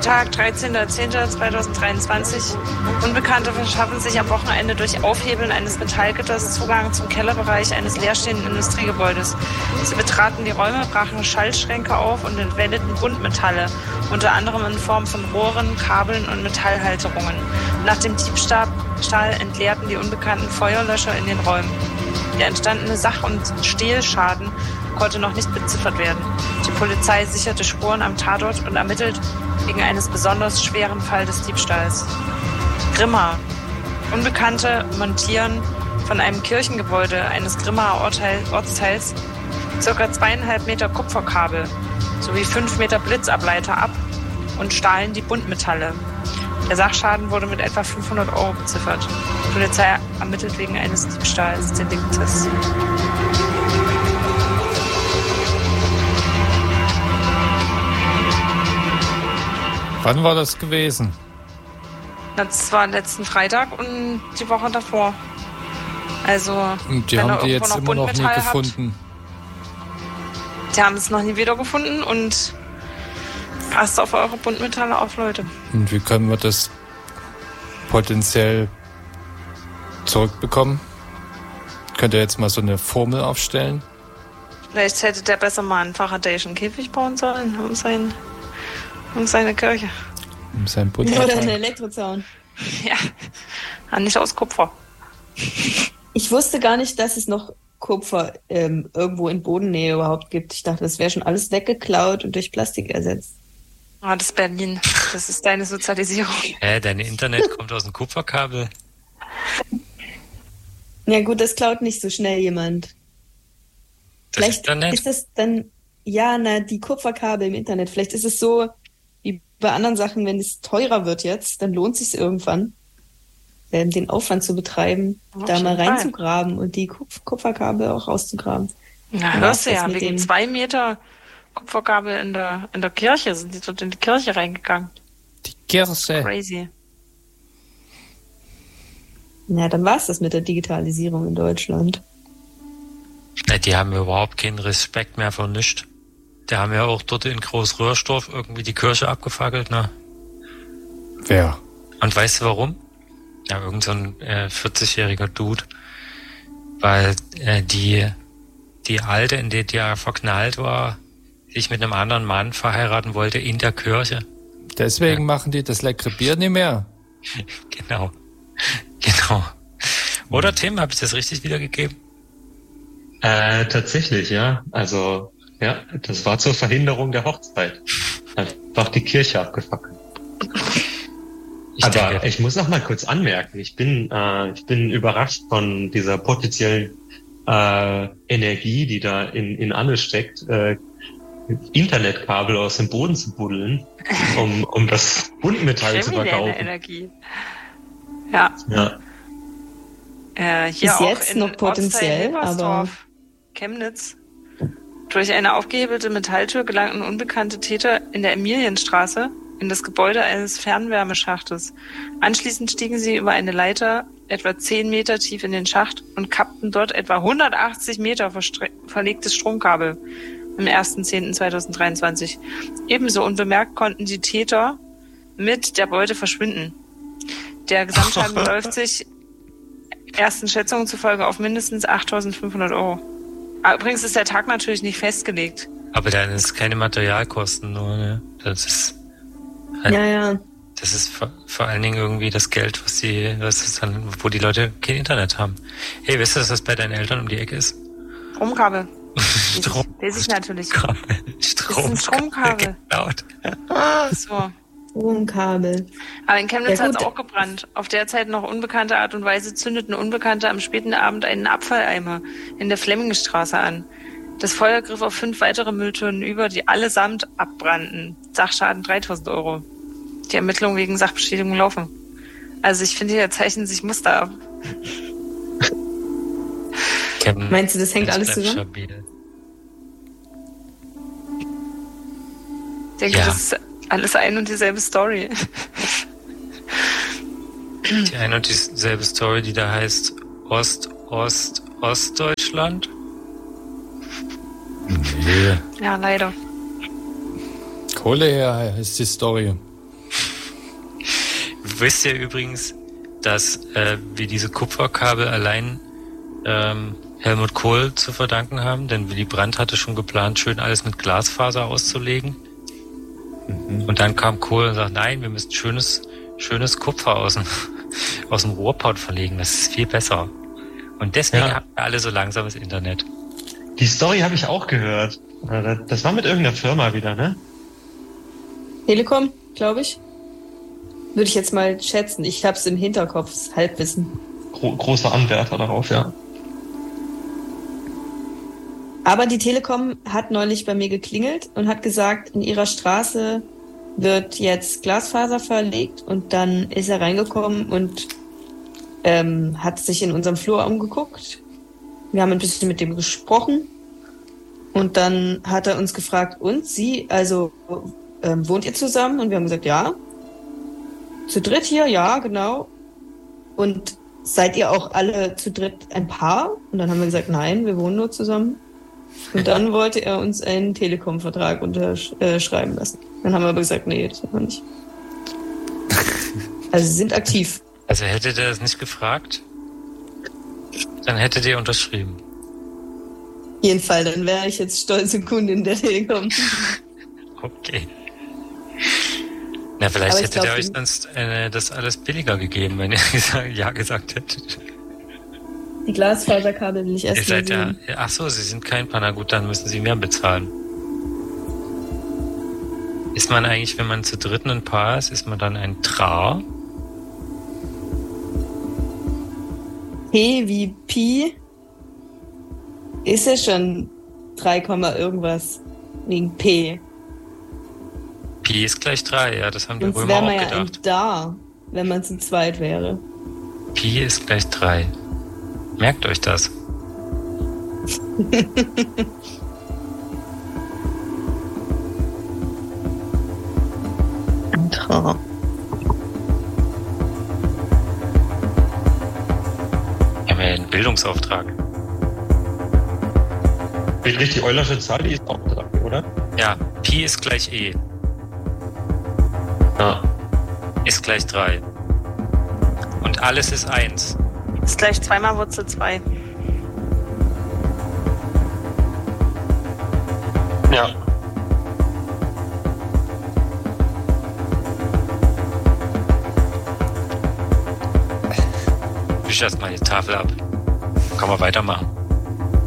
Montag, 13.10.2023. Unbekannte verschaffen sich am Wochenende durch Aufhebeln eines Metallgitters Zugang zum Kellerbereich eines leerstehenden Industriegebäudes. Sie betraten die Räume, brachen Schaltschränke auf und entwendeten Buntmetalle, unter anderem in Form von Rohren, Kabeln und Metallhalterungen. Nach dem Diebstahl entleerten die Unbekannten Feuerlöscher in den Räumen. Der entstandene Sach- und Stehlschaden konnte noch nicht beziffert werden. Die Polizei sicherte Spuren am Tatort und ermittelt wegen eines besonders schweren Falls des Diebstahls. Grimma. Unbekannte montieren von einem Kirchengebäude eines Grimmaer Ortsteils ca. 2,5 Meter Kupferkabel sowie 5 Meter Blitzableiter ab und stahlen die Buntmetalle. Der Sachschaden wurde mit etwa 500 € beziffert. Die Polizei ermittelt wegen eines Diebstahlsdeliktes. Wann war das gewesen? Das war letzten Freitag und die Woche davor. Also, und die haben die jetzt immer noch nie gefunden. Die haben es noch nie wiedergefunden und passt auf eure Buntmetalle auf, Leute. Und wie können wir das potenziell zurückbekommen? Könnt ihr jetzt mal so eine Formel aufstellen? Vielleicht hätte der besser mal einen Faradayschen Käfig bauen sollen, um seine Kirche. Um sein Bunt. Oder einen Elektrozaun. Ja, nicht aus Kupfer. Ich wusste gar nicht, dass es noch Kupfer irgendwo in Bodennähe überhaupt gibt. Ich dachte, das wäre schon alles weggeklaut und durch Plastik ersetzt. Ah, das ist Berlin. Das ist deine Sozialisierung. Dein Internet kommt aus dem Kupferkabel. Ja gut, das klaut nicht so schnell jemand. Vielleicht ist das dann, die Kupferkabel im Internet. Vielleicht ist es so, wie bei anderen Sachen, wenn es teurer wird jetzt, dann lohnt es sich irgendwann, den Aufwand zu betreiben, da mal reinzugraben und die Kupferkabel auch rauszugraben. Na, hörst du ja, wegen 2 Meter Kupferkabel in der Kirche sind die dort in die Kirche reingegangen. Die Kirche? Crazy. Na, dann war es das mit der Digitalisierung in Deutschland. Die haben ja überhaupt keinen Respekt mehr vor nichts. Die haben ja auch dort in Großröhrsdorf irgendwie die Kirche abgefackelt, ne? Wer? Und weißt du warum? Ja, irgend so ein 40-jähriger Dude. Weil die Alte, in die er verknallt war, sich mit einem anderen Mann verheiraten wollte in der Kirche. Deswegen machen die das leckere Bier nicht mehr. Genau. Oder Tim, habe ich das richtig wiedergegeben? Tatsächlich, ja. Also, ja, das war zur Verhinderung der Hochzeit. Einfach die Kirche abgefackelt. Aber ich muss noch mal kurz anmerken, ich bin überrascht von dieser potenziellen Energie, die da in Anne steckt, Internetkabel aus dem Boden zu buddeln, um das Buntmetall zu verkaufen. Energie. Ja. Hier ist auch jetzt in noch potenziell, aber Chemnitz. Durch eine aufgehebelte Metalltür gelangten unbekannte Täter in der Emilienstraße in das Gebäude eines Fernwärmeschachtes. Anschließend stiegen sie über eine Leiter etwa 10 Meter tief in den Schacht und kappten dort etwa 180 Meter verlegtes Stromkabel am 1.10.2023. Ebenso unbemerkt konnten die Täter mit der Beute verschwinden. Der Gesamtschaden beläuft sich ersten Schätzungen zufolge auf mindestens 8.500 €. Übrigens ist der Tag natürlich nicht festgelegt. Aber dann ist keine Materialkosten nur, ne? Das ist halt, das ist vor allen Dingen irgendwie das Geld, wo die Leute kein Internet haben. Hey, weißt du, dass das bei deinen Eltern um die Ecke ist? Stromkabel. Weiß ich natürlich. Stromkabel. So. Stromkabel. Aber in Chemnitz hat es auch gebrannt. Auf derzeit noch unbekannte Art und Weise zündeten Unbekannte am späten Abend einen Abfalleimer in der Flemmingstraße an. Das Feuer griff auf 5 weitere Mülltonnen über, die allesamt abbrannten. Sachschaden 3.000 €. Die Ermittlungen wegen Sachbeschädigung laufen. Also ich finde, hier zeichnen sich Muster ab. Meinst du, das hängt alles zusammen? Ich denke, das ist alles ein und dieselbe Story. Die ein und dieselbe Story, die da heißt Ostdeutschland? Nee. Ja, leider. Kohle her ist die Story. Du weißt ja übrigens, dass wir diese Kupferkabel allein Helmut Kohl zu verdanken haben, denn Willy Brandt hatte schon geplant, schön alles mit Glasfaser auszulegen. Und dann kam Kohl und sagt, nein, wir müssen schönes Kupfer aus dem Rohrpott verlegen, das ist viel besser. Und deswegen haben wir alle so langsames Internet. Die Story habe ich auch gehört. Das war mit irgendeiner Firma wieder, ne? Telekom, glaube ich. Würde ich jetzt mal schätzen. Ich habe es im Hinterkopf, Halbwissen. Großer Anwärter darauf, ja. Aber die Telekom hat neulich bei mir geklingelt und hat gesagt, in ihrer Straße wird jetzt Glasfaser verlegt. Und dann ist er reingekommen und hat sich in unserem Flur umgeguckt. Wir haben ein bisschen mit dem gesprochen. Und dann hat er uns gefragt, und Sie, also wohnt ihr zusammen? Und wir haben gesagt, ja. Zu dritt hier? Ja, genau. Und seid ihr auch alle zu dritt ein Paar? Und dann haben wir gesagt, nein, wir wohnen nur zusammen. Und dann wollte er uns einen Telekom-Vertrag unterschreiben lassen. Dann haben wir aber gesagt, nee, das machen wir nicht. Also sie sind aktiv. Also hätte der das nicht gefragt, dann hättet ihr unterschrieben. Auf jeden Fall, dann wäre ich jetzt stolze Kundin der Telekom. Okay. Na, vielleicht hättet ihr euch sonst das alles billiger gegeben, wenn ihr ja gesagt hättet. Die Glasfaserkabel will ich erst ihr seid sehen. Ja, ach so, Sie sind kein Paar. Na gut, dann müssen Sie mehr bezahlen. Ist man eigentlich, wenn man zu dritten ein Paar ist man dann ein Tra? P wie Pi ist ja schon 3, irgendwas wegen P. Pi ist gleich 3, ja, das haben die Römer auch gedacht. Sonst wäre man ja ein Da, wenn man zu zweit wäre. Pi ist gleich 3. Merkt euch das. Tra. Wir haben ja einen Bildungsauftrag. Die richtig Eulersche Zahl, die ist auch 3, oder? Ja, Pi ist gleich E. Ja. Ist gleich 3. Und alles ist 1. Ist gleich 2 mal Wurzel 2. Ja. Wisch erst mal die Tafel ab. Kann man weitermachen.